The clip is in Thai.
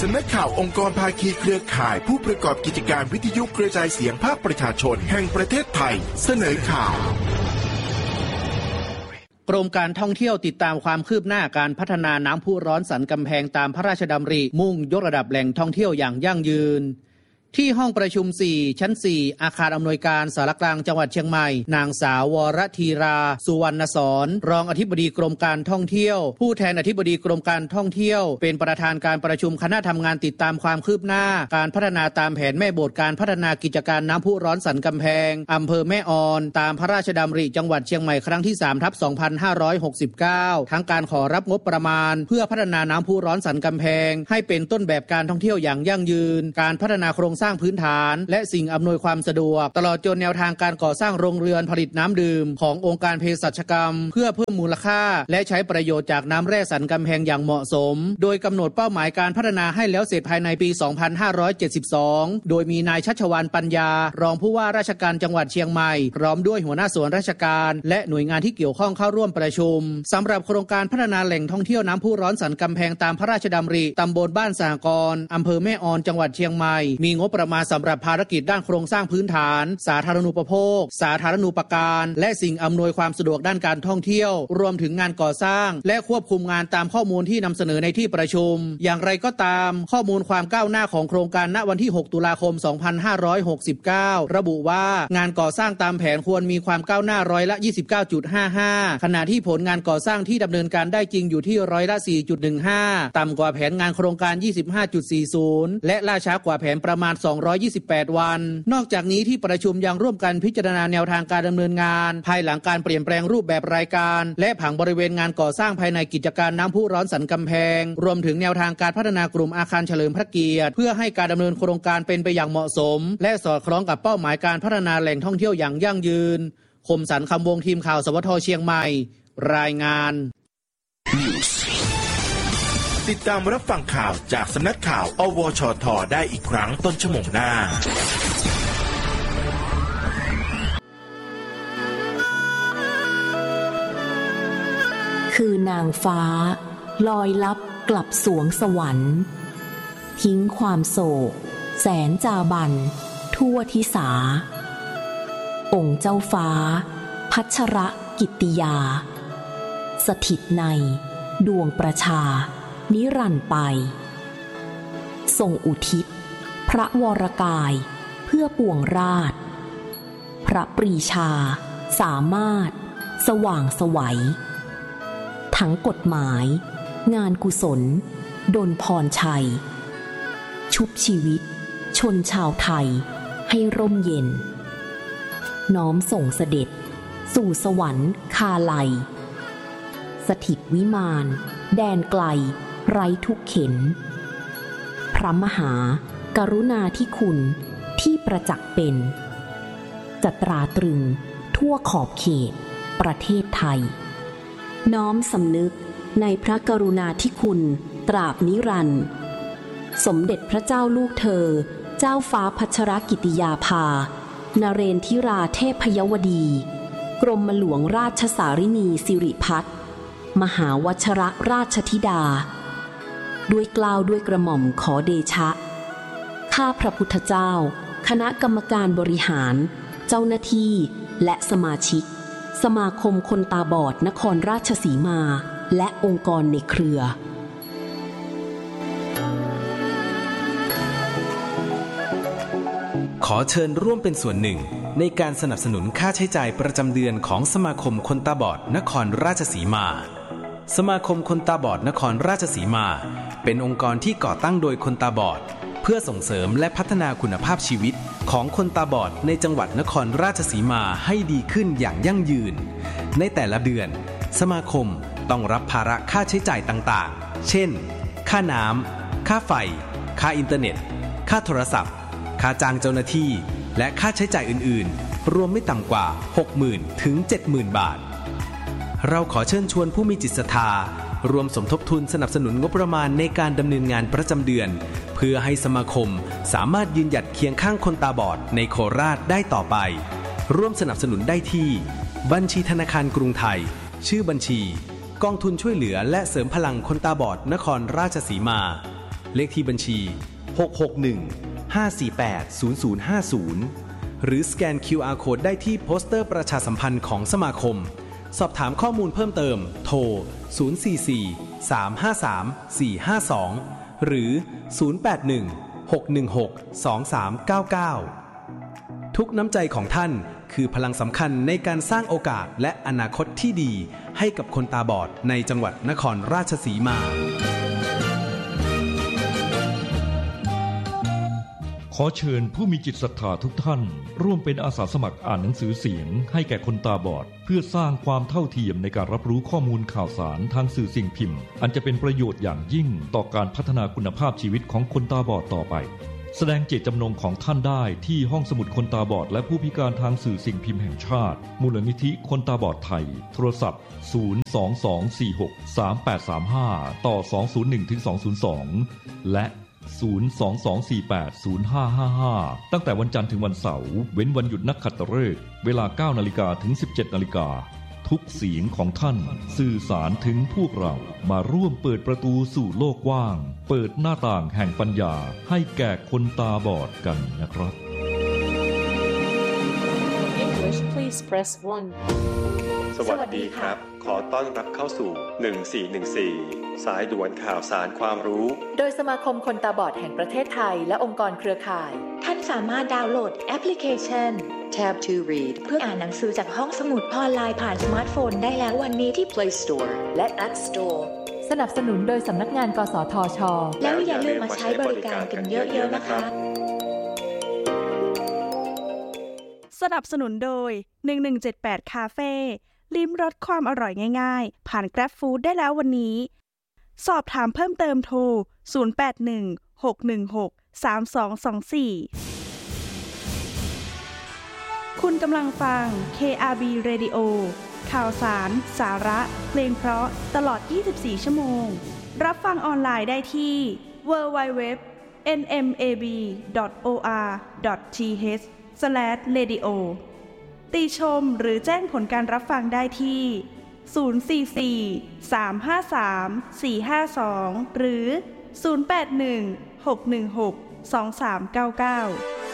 ำนักข่าวองค์กรภาคีเครือข่ายผู้ประกอบกิจการวิทยุกระจายเสียงภาคประชาชนแห่งประเทศไทยเสนอข่าวกรมการท่องเที่ยวติดตามความคืบหน้าการพัฒนาน้ำพุร้อนสันกำแพงตามพระราชดำริมุ่งยกระดับแหล่งท่องเที่ยวอย่างยั่งยืนที่ห้องประชุม4ชั้น4อาคารอำนวยการสารกลางจังหวัดเชียงใหม่นางสาววรธีราสุวรรณสอนรองอธิบดีกรมการท่องเที่ยวผู้แทนอธิบดีกรมการท่องเที่ยวเป็นประธานการประชุมคณะทำงานติดตามความคืบหน้าการพัฒนาตามแผนแม่บทการพัฒนากิจการน้ำพุร้อนสันกำแพงอำเภอแม่ออนตามพระราชดำริจังหวัดเชียงใหม่ครั้งที่ 3/2569 ทั้งการขอรับงบประมาณเพื่อพัฒนาน้ำพุร้อนสันกำแพงให้เป็นต้นแบบการท่องเที่ยวอย่างยั่งยืนการพัฒนาโครงสร้างพื้นฐานและสิ่งอำนวยความสะดวกตลอดจนแนวทางการก่อสร้างโรงเรือนผลิตน้ำดื่มขององค์การเภสัชกรรมเพื่อเพิ่มมูลค่าและใช้ประโยชน์จากน้ำแร่สันกำแพงอย่างเหมาะสมโดยกำหนดเป้าหมายการพัฒนาให้แล้วเสร็จภายในปี 2572 โดยมีนายชัชวาลปัญญารองผู้ว่าราชการจังหวัดเชียงใหม่พร้อมด้วยหัวหน้าส่วนราชการและหน่วยงานที่เกี่ยวข้องเข้าร่วมประชุมสำหรับโครงการพัฒนาแหล่งท่องเที่ยวน้ำพุร้อนสันกำแพงตามพระราชดำริตำบลบ้านสหกรณ์อำเภอแม่ออนจังหวัดเชียงใหม่มีงบประมาณสำหรับภารกิจด้านโครงสร้างพื้นฐานสาธารณูปโภคสาธารณูปการและสิ่งอำนวยความสะดวกด้านการท่องเที่ยวรวมถึงงานก่อสร้างและควบคุมงานตามข้อมูลที่นำเสนอในที่ประชุมอย่างไรก็ตามข้อมูลความก้าวหน้าของโครงการณวันที่6ตุลาคม2569ระบุว่างานก่อสร้างตามแผนควรมีความก้าวหน้าร้อยละ 29.55 ขณะที่ผลงานก่อสร้างที่ดำเนินการได้จริงอยู่ที่ร้อยละ 4.15 ต่ำกว่าแผนงานโครงการ 25.40 และล่าช้ากว่าแผนประมาณ228วันนอกจากนี้ที่ประชุมยังร่วมกันพิจารณาแนวทางการดำเนินงานภายหลังการเปลี่ยนแปลงรูปแบบรายการและผังบริเวณงานก่อสร้างภายในกิจการน้ำพุร้อนสันกำแพงรวมถึงแนวทางการพัฒนากลุ่มอาคารเฉลิมพระเกียรติเพื่อให้การดำเนินโครงการเป็นไปอย่างเหมาะสมและสอดคล้องกับเป้าหมายการพัฒนาแหล่งท่องเที่ยวอย่างยั่งยืนคมสันต์คำวงทีมข่าวสวทเชียงใหม่รายงานติดตามรับฟังข่าวจากสำนักข่าวอวชท.ได้อีกครั้งต้นชั่วโมงหน้าคือนางฟ้าลอยลับกลับสวงสวรรค์ทิ้งความโศกแสนจาบันทั่วทิสาองค์เจ้าฟ้าพัชรกิตติยาสถิตในดวงประชานิรันดร์ไปทรงอุทิศพระวรกายเพื่อปวงราชพระปรีชาสามารถสว่างไสวทั้งกฎหมายงานกุศลดลพรชัยชุบชีวิตชนชาวไทยให้ร่มเย็นน้อมส่งเสด็จสู่สวรรค์คาไลสถิตวิมานแดนไกลไร้ทุกเข็ญพระมหากรุณาธิคุณที่ประจักษ์เป็นจะตราตรึงทั่วขอบเขตประเทศไทยน้อมสำนึกในพระกรุณาธิคุณตราบนิรันดร์สมเด็จพระเจ้าลูกเธอเจ้าฟ้าพัชรกิติยาภานเรนทิราเทพยวดีกรมหลวงราชสารินีสิริพัฒน์มหาวชรราชธิดาด้วยเกล้าด้วยกระหม่อมขอเดชะข้าพระพุทธเจ้าคณะกรรมการบริหารเจ้าหน้าที่และสมาชิกสมาคมคนตาบอดนครราชสีมาและองค์กรในเครือขอเชิญร่วมเป็นส่วนหนึ่งในการสนับสนุนค่าใช้จ่ายประจำเดือนของสมาคมคนตาบอดนครราชสีมาสมาคมคนตาบอดนครราชสีมาเป็นองค์กรที่ก่อตั้งโดยคนตาบอดเพื่อส่งเสริมและพัฒนาคุณภาพชีวิตของคนตาบอดในจังหวัดนครราชสีมาให้ดีขึ้นอย่างยั่งยืนในแต่ละเดือนสมาคมต้องรับภาระค่าใช้จ่ายต่างๆเช่นค่าน้ำค่าไฟค่าอินเทอร์เน็ตค่าโทรศัพท์ค่าจ้างเจ้าหน้าที่และค่าใช้จ่ายอื่นๆรวมไม่ต่ำกว่า 60,000 ถึง 70,000 บาทเราขอเชิญชวนผู้มีจิตศรัทธารวมสมทบทุนสนับสนุนงบประมาณในการดำเนินงานประจำเดือนเพื่อให้สมาคมสามารถยืนหยัดเคียงข้างคนตาบอดในโคราชได้ต่อไปร่วมสนับสนุนได้ที่บัญชีธนาคารกรุงไทยชื่อบัญชีกองทุนช่วยเหลือและเสริมพลังคนตาบอดนครราชสีมาเลขที่บัญชี661-548-0050หรือสแกน QR Code ได้ที่โปสเตอร์ประชาสัมพันธ์ของสมาคมสอบถามข้อมูลเพิ่มเติมโทร044-353-452หรือ081-616-2399ทุกน้ำใจของท่านคือพลังสำคัญในการสร้างโอกาสและอนาคตที่ดีให้กับคนตาบอดในจังหวัดนครราชสีมาขอเชิญผู้มีจิตศรัทธาทุกท่านร่วมเป็นอาสาสมัครอ่านหนังสือเสียงให้แก่คนตาบอดเพื่อสร้างความเท่าเทียมในการรับรู้ข้อมูลข่าวสารทางสื่อสิ่งพิมพ์อันจะเป็นประโยชน์อย่างยิ่งต่อการพัฒนาคุณภาพชีวิตของคนตาบอดต่อไปแสดงเจตจำนงของท่านได้ที่ห้องสมุดคนตาบอดและผู้พิการทางสื่อสิ่งพิมพ์แห่งชาติมูลนิธิคนตาบอดไทยโทรศัพท์022463835ต่อ201-202และ022480555ตั้งแต่วันจันทร์ถึงวันเสาร์เว้นวันหยุดนักขัตฤกษ์เวลา 9:00 นถึง 17:00 นทุกเสียงของท่านสื่อสารถึงพวกเรามาร่วมเปิดประตูสู่โลกกว้างเปิดหน้าต่างแห่งปัญญาให้แก่คนตาบอดกันนะครับ English please press 1 สวัสดีครับขอต้อนรับเข้าสู่1414สายด่วนข่าวสารความรู้โดยสมาคมคนตาบอดแห่งประเทศไทยและองค์กรเครือข่ายท่านสามารถดาวน์โหลดแอปพลิเคชัน Tab to Read เพื่ออ่านหนังสือจากห้องสมุดออนไลน์ผ่านสมาร์ทโฟนได้แล้ววันนี้ที่ Play Store และ App Store สนับสนุนโดยสำนักงานกสทช. แล้วอย่าลืมมาใช้บริการกันเยอะๆนะคะสนับสนุนโดย1178คาเฟ่ลิ้มรสความอร่อยง่ายๆผ่าน Grab Food ได้แล้ววันนี้สอบถามเพิ่มเติมโทร0816163224คุณกำลังฟัง KRB Radio ข่าวสารสาระเพลงเพราะตลอด24ชั่วโมงรับฟังออนไลน์ได้ที่ www.nmab.or.th/radio ติชมหรือแจ้งผลการรับฟังได้ที่044-353-452หรือ081-616-2399